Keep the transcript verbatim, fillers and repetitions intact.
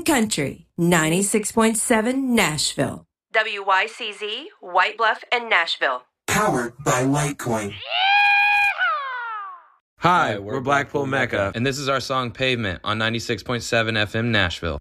and Country, ninety-six point seven Nashville. W Y C Z, White Bluff, and Nashville. Powered by Litecoin. Hi, we're Blackpool Mecca, and this is our song Pavement on ninety-six point seven F M Nashville.